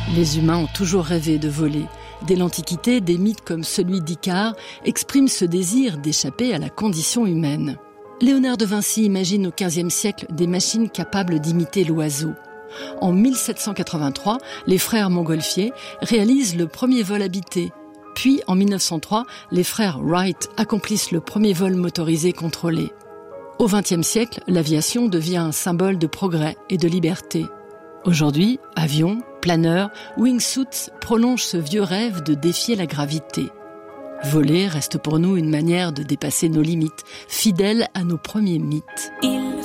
Les humains ont toujours rêvé de voler. Dès l'Antiquité, des mythes comme celui d'Icare expriment ce désir d'échapper à la condition humaine. Léonard de Vinci imagine au XVe siècle des machines capables d'imiter l'oiseau. En 1783, les frères Montgolfier réalisent le premier vol habité. Puis, en 1903, les frères Wright accomplissent le premier vol motorisé contrôlé. Au XXe siècle, l'aviation devient un symbole de progrès et de liberté. Aujourd'hui, avions, planeurs, wingsuits prolongent ce vieux rêve de défier la gravité. Voler reste pour nous une manière de dépasser nos limites, fidèles à nos premiers mythes. Il